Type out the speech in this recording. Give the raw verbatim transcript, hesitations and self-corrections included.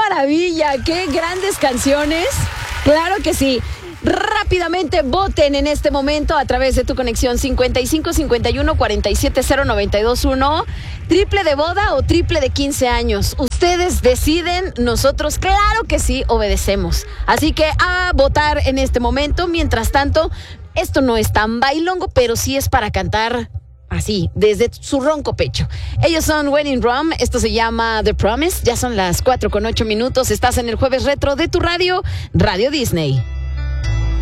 maravilla! ¡Qué grandes canciones! Claro que sí. Rápidamente voten en este momento a través de tu conexión cincuenta y cinco cincuenta y uno cuarenta y siete cero noventa y dos uno. ¿Triple de boda o triple de quince años? Ustedes deciden, nosotros claro que sí obedecemos. Así que a votar en este momento. Mientras tanto, esto no es tan bailongo, pero sí es para cantar así, desde su ronco pecho. Ellos son Wedding Rum, esto se llama The Promise. Ya son las cuatro con ocho minutos. Estás en el Jueves Retro de tu radio, Radio Disney.